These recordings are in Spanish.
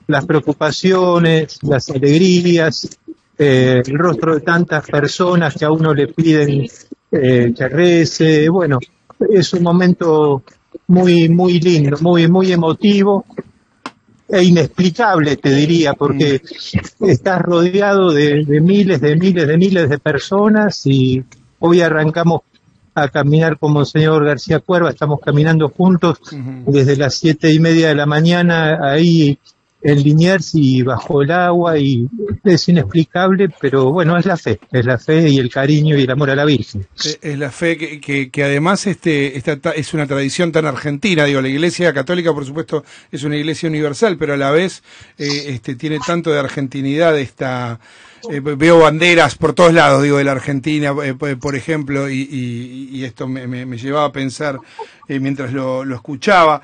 las preocupaciones, las alegrías, el rostro de tantas personas que a uno le piden que rece. Bueno, es un momento muy, muy lindo, muy, muy emotivo e inexplicable, te diría, porque estás rodeado de miles de personas, y hoy arrancamos a caminar con Monseñor García Cuerva, estamos caminando juntos desde las 7:30 de la mañana ahí en Liniers y bajo el agua, y es inexplicable, pero bueno, es la fe y el cariño y el amor a la Virgen. Es la fe que además esta es una tradición tan argentina, digo, la Iglesia Católica por supuesto es una iglesia universal, pero a la vez tiene tanto de argentinidad esta... veo banderas por todos lados, digo, de la Argentina, por ejemplo, y esto me llevaba a pensar mientras lo escuchaba.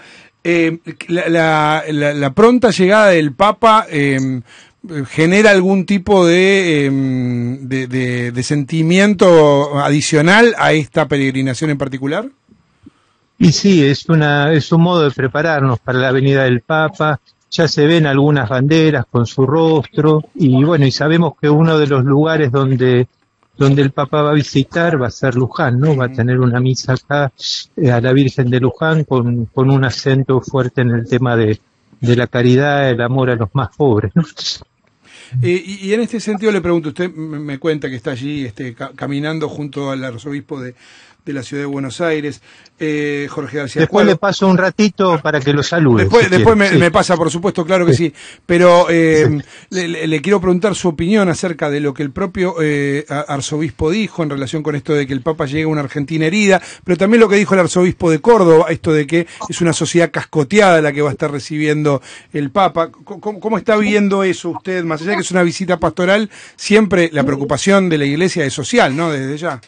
La pronta llegada del Papa genera algún tipo de sentimiento adicional a esta peregrinación en particular. Y sí, es un modo de prepararnos para la venida del Papa. Ya se ven algunas banderas con su rostro, y bueno, y sabemos que uno de los lugares donde el Papa va a visitar va a ser Luján, ¿no? Va a tener una misa acá a la Virgen de Luján con un acento fuerte en el tema de la caridad, el amor a los más pobres, ¿no? Y en este sentido le pregunto, usted me cuenta que está allí caminando junto al arzobispo de la ciudad de Buenos Aires, Jorge García Después Cuerva. Le paso un ratito para que lo salude. Después me pasa, por supuesto, claro que sí. Pero le quiero preguntar su opinión acerca de lo que el propio arzobispo dijo en relación con esto de que el Papa llega a una Argentina herida, pero también lo que dijo el arzobispo de Córdoba, esto de que es una sociedad cascoteada la que va a estar recibiendo el Papa. ¿Cómo está viendo eso usted? Más allá de que es una visita pastoral, siempre la preocupación de la Iglesia es social, ¿no? Desde ya.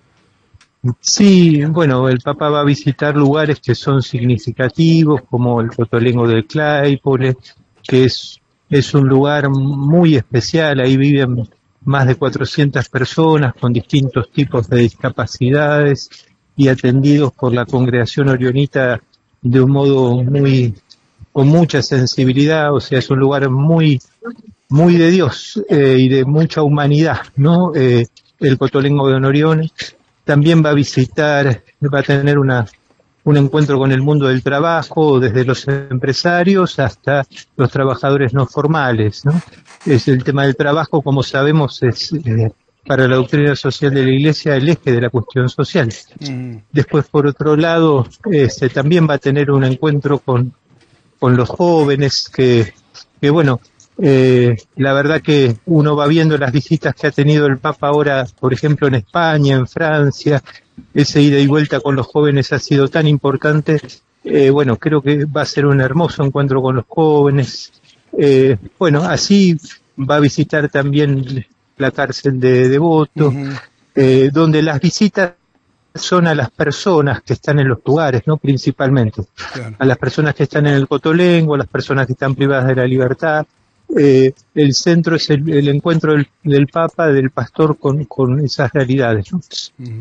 Sí, bueno, el Papa va a visitar lugares que son significativos, como el Cotolengo del Claypole, que es un lugar muy especial. Ahí viven más de 400 personas con distintos tipos de discapacidades y atendidos por la congregación orionita de un modo con mucha sensibilidad. O sea, es un lugar muy, muy de Dios y de mucha humanidad, ¿no? El Cotolengo de Honorione. También va a tener un encuentro con el mundo del trabajo, desde los empresarios hasta los trabajadores no formales, ¿no? Es el tema del trabajo, como sabemos, es para la doctrina social de la Iglesia el eje de la cuestión social. Después, por otro lado, también va a tener un encuentro con los jóvenes que bueno, la verdad que uno va viendo las visitas que ha tenido el Papa ahora, por ejemplo, en España, en Francia. Ese ida y vuelta con los jóvenes ha sido tan importante. Bueno, creo que va a ser un hermoso encuentro con los jóvenes. Bueno, así va a visitar también la cárcel de Devoto, donde las visitas son a las personas que están en los lugares, ¿no? Principalmente. Claro. A las personas que están en el Cotolengo, a las personas que están privadas de la libertad. El centro es el encuentro del Papa, del pastor con esas realidades, ¿no?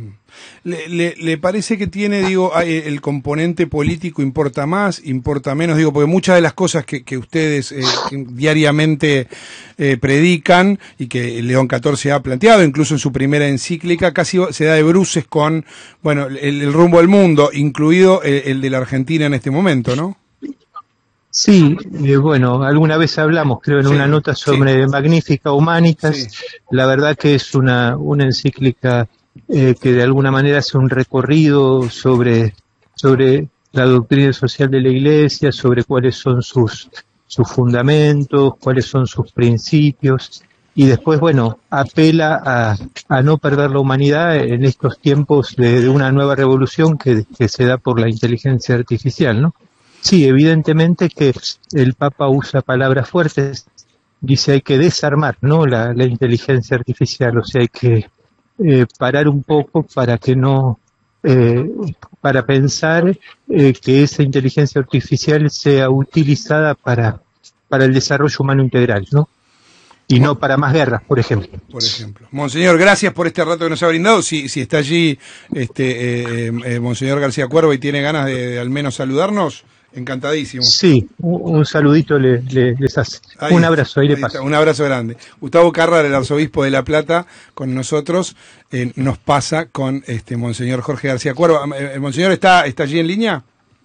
¿Le parece que tiene, digo, el componente político importa más, importa menos? Digo, porque muchas de las cosas que ustedes diariamente predican y que León XIV ha planteado, incluso en su primera encíclica, casi se da de bruces con, bueno, el rumbo del mundo, incluido el de la Argentina en este momento, ¿no? Sí, bueno, alguna vez hablamos, creo, en una nota sobre Magnificat Humanitas. Sí. La verdad que es una encíclica que de alguna manera hace un recorrido sobre la doctrina social de la Iglesia, sobre cuáles son sus fundamentos, cuáles son sus principios, y después, bueno, apela a no perder la humanidad en estos tiempos de una nueva revolución que se da por la inteligencia artificial, ¿no? Sí, evidentemente que el Papa usa palabras fuertes, dice hay que desarmar, ¿no? La inteligencia artificial, o sea, hay que parar un poco para que no, para pensar que esa inteligencia artificial sea utilizada para el desarrollo humano integral, ¿no? Y no para más guerras, por ejemplo. Por ejemplo. Monseñor, gracias por este rato que nos ha brindado. Si está allí Monseñor García Cuerva y tiene ganas de al menos saludarnos, Encantadísimo. Sí, un saludito les hace. Un abrazo, ahí le paso. Un abrazo grande. Gustavo Carrara, el arzobispo de La Plata, con nosotros, nos pasa con Monseñor Jorge García Cuerva. ¿Monseñor está allí en línea?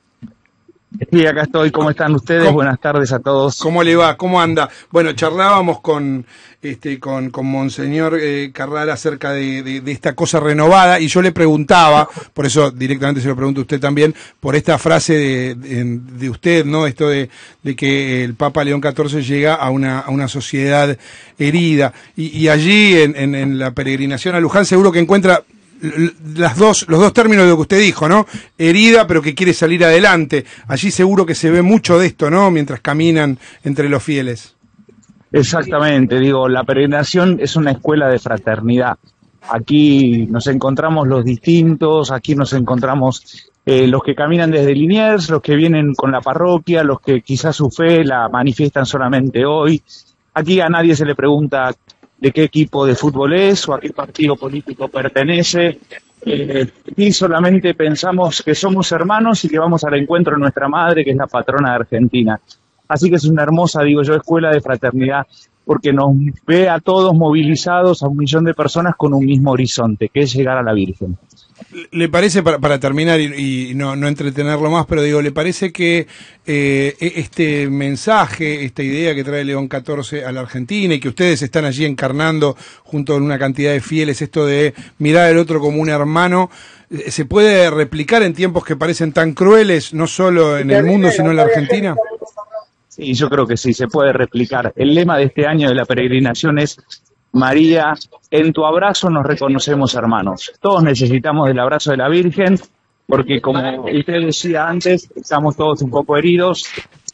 Sí, acá estoy. ¿Cómo están ustedes? Buenas tardes a todos. ¿Cómo le va? ¿Cómo anda? Bueno, charlábamos con Monseñor Carrara acerca de esta cosa renovada, y yo le preguntaba, por eso directamente se lo pregunto a usted también, por esta frase de usted, ¿no? Esto de que el Papa León XIV llega a una sociedad herida, y allí en la peregrinación a Luján seguro que encuentra los dos términos de lo que usted dijo, ¿no? Herida, pero que quiere salir adelante. Allí seguro que se ve mucho de esto, ¿no? Mientras caminan entre los fieles. Exactamente, la peregrinación es una escuela de fraternidad. Aquí nos encontramos los distintos, aquí nos encontramos los que caminan desde Liniers, los que vienen con la parroquia, los que quizás su fe la manifiestan solamente hoy. Aquí a nadie se le pregunta de qué equipo de fútbol es o a qué partido político pertenece. Y solamente pensamos que somos hermanos y que vamos al encuentro de nuestra madre, que es la patrona de Argentina. Así que es una hermosa, escuela de fraternidad, porque nos ve a todos movilizados, a 1 millón de personas con un mismo horizonte, que es llegar a la Virgen. ¿Le parece, para terminar y no entretenerlo más, pero ¿le parece que este mensaje, esta idea que trae León XIV a la Argentina y que ustedes están allí encarnando junto con una cantidad de fieles, esto de mirar al otro como un hermano, se puede replicar en tiempos que parecen tan crueles, no solo en el mundo, sino en la Argentina? Sí, yo creo que sí, se puede replicar. El lema de este año de la peregrinación es: María, en tu abrazo nos reconocemos hermanos. Todos necesitamos del abrazo de la Virgen, porque como usted decía antes, estamos todos un poco heridos,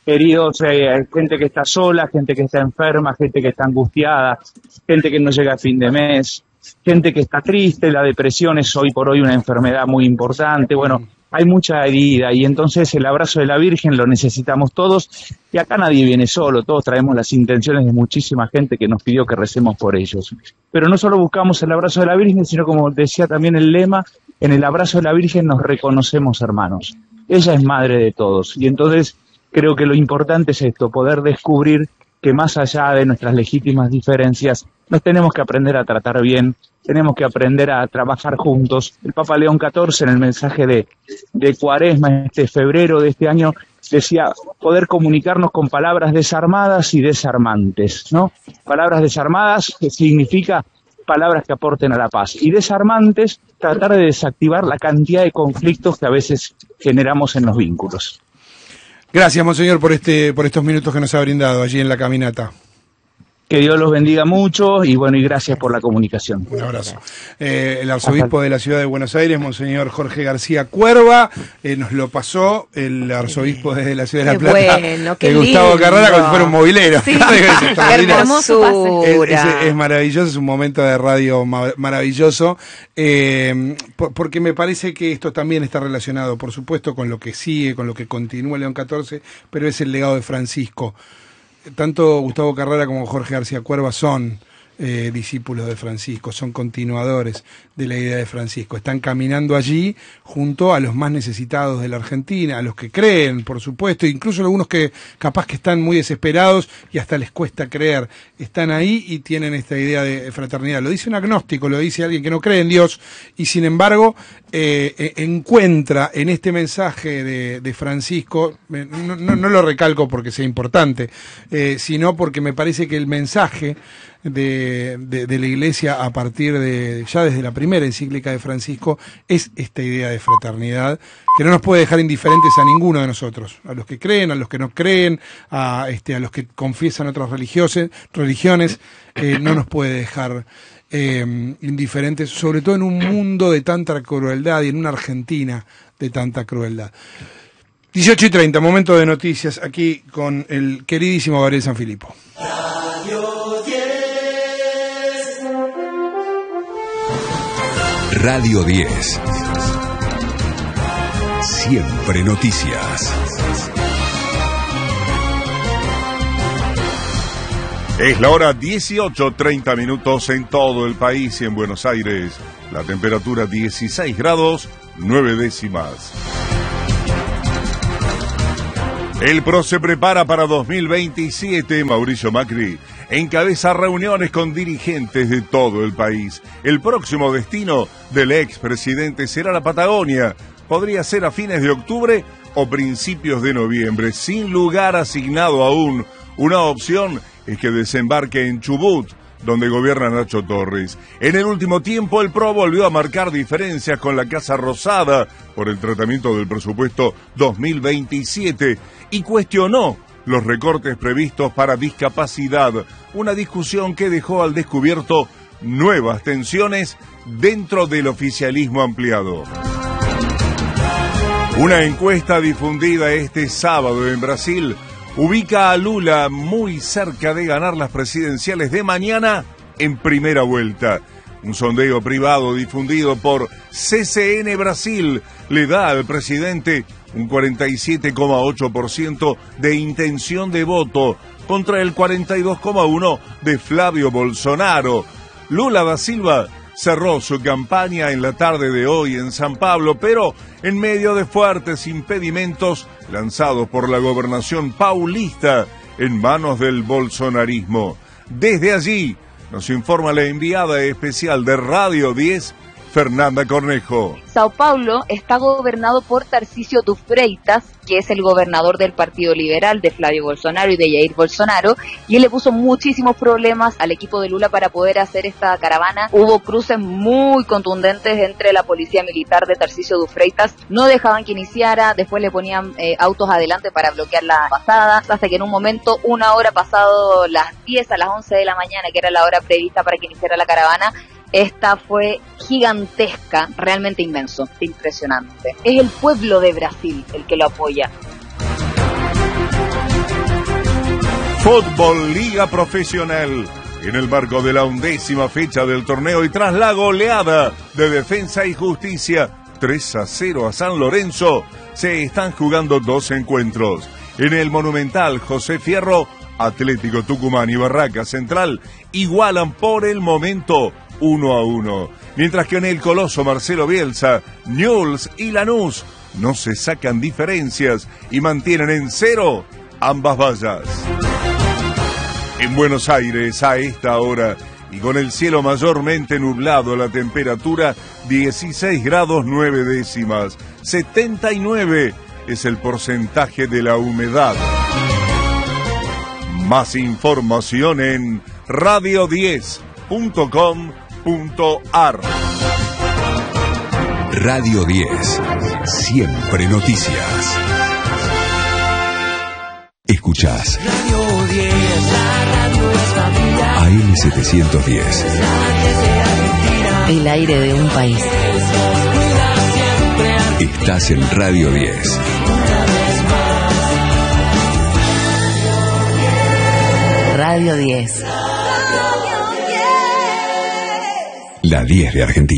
gente que está sola, gente que está enferma, gente que está angustiada, gente que no llega a fin de mes, gente que está triste. La depresión es hoy por hoy una enfermedad muy importante. Bueno, hay mucha herida, y entonces el abrazo de la Virgen lo necesitamos todos, y acá nadie viene solo, todos traemos las intenciones de muchísima gente que nos pidió que recemos por ellos. Pero no solo buscamos el abrazo de la Virgen, sino, como decía también el lema, en el abrazo de la Virgen nos reconocemos hermanos. Ella es madre de todos, y entonces creo que lo importante es esto, poder descubrir que más allá de nuestras legítimas diferencias, nos tenemos que aprender a tratar bien, tenemos que aprender a trabajar juntos. El Papa León XIV, en el mensaje de Cuaresma, febrero de este año, decía poder comunicarnos con palabras desarmadas y desarmantes, ¿no? Palabras desarmadas, que significa palabras que aporten a la paz, y desarmantes, tratar de desactivar la cantidad de conflictos que a veces generamos en los vínculos. Gracias, Monseñor, por estos minutos que nos ha brindado allí en la caminata. Que Dios los bendiga mucho, y gracias por la comunicación. Un abrazo. El arzobispo de la ciudad de Buenos Aires, Monseñor Jorge García Cuerva, nos lo pasó el arzobispo de la ciudad de La Plata, Gustavo Carrara, como si fuera un movilero. Sí. Es maravilloso, es un momento de radio maravilloso, porque me parece que esto también está relacionado, por supuesto, con lo que sigue, con lo que continúa León XIV, pero es el legado de Francisco. Tanto Gustavo Carrara como Jorge García Cuerva son discípulos de Francisco, son continuadores de la idea de Francisco, están caminando allí junto a los más necesitados de la Argentina, a los que creen, por supuesto, incluso algunos que capaz que están muy desesperados y hasta les cuesta creer, están ahí y tienen esta idea de fraternidad. Lo dice un agnóstico, lo dice alguien que no cree en Dios, y sin embargo encuentra en este mensaje de Francisco, no lo recalco porque sea importante, sino porque me parece que el mensaje de la Iglesia a partir ya desde la primera encíclica de Francisco es esta idea de fraternidad que no nos puede dejar indiferentes a ninguno de nosotros, a los que creen, a los que no creen, a los que confiesan otras religiones, no nos puede dejar indiferentes, sobre todo en un mundo de tanta crueldad y en una Argentina de tanta crueldad. 18:30, momento de noticias aquí con el queridísimo Gabriel Sanfilippo. Radio 10. Siempre noticias. Es la hora 18:30 en todo el país y en Buenos Aires. La temperatura 16 grados, 9 décimas. El PRO se prepara para 2027. Mauricio Macri encabeza reuniones con dirigentes de todo el país. El próximo destino del expresidente será la Patagonia. Podría ser a fines de octubre o principios de noviembre, sin lugar asignado aún. Una opción es que desembarque en Chubut, donde gobierna Nacho Torres. En el último tiempo, el PRO volvió a marcar diferencias con la Casa Rosada por el tratamiento del presupuesto 2027 y cuestionó los recortes previstos para discapacidad, una discusión que dejó al descubierto nuevas tensiones dentro del oficialismo ampliado. Una encuesta difundida este sábado en Brasil ubica a Lula muy cerca de ganar las presidenciales de mañana en primera vuelta. Un sondeo privado difundido por CCN Brasil le da al presidente un 47,8% de intención de voto contra el 42,1% de Flavio Bolsonaro. Lula da Silva cerró su campaña en la tarde de hoy en San Pablo, pero en medio de fuertes impedimentos lanzados por la gobernación paulista en manos del bolsonarismo. Desde allí nos informa la enviada especial de Radio 10, Fernanda Cornejo. Sao Paulo está gobernado por Tarcísio de Freitas, que es el gobernador del Partido Liberal de Flavio Bolsonaro y de Jair Bolsonaro, y él le puso muchísimos problemas al equipo de Lula para poder hacer esta caravana. Hubo cruces muy contundentes entre la policía militar de Tarcísio de Freitas, no dejaban que iniciara, después le ponían autos adelante para bloquear la pasada, hasta que en un momento, una hora pasado las 10 a las 11 de la mañana, que era la hora prevista para que iniciara la caravana, esta fue gigantesca, realmente inmenso, impresionante. Es el pueblo de Brasil el que lo apoya. Fútbol Liga Profesional. En el marco de la 11ª fecha del torneo y tras la goleada de Defensa y Justicia 3-0 a San Lorenzo, se están jugando dos encuentros. En el Monumental José Fierro, Atlético Tucumán y Barraca Central igualan por el momento 1-1, mientras que en el Coloso Marcelo Bielsa, Newell's y Lanús no se sacan diferencias y mantienen en 0 ambas vallas. En Buenos Aires, a esta hora, y con el cielo mayormente nublado, la temperatura 16 grados 9 décimas, 79 es el porcentaje de la humedad. Más información en radio10.com.ar. Radio 10. Siempre noticias. Escuchás Radio 10, la radio es familia. AM 710. El aire de un país. Estás en Radio 10. Radio 10. La 10 de Argentina.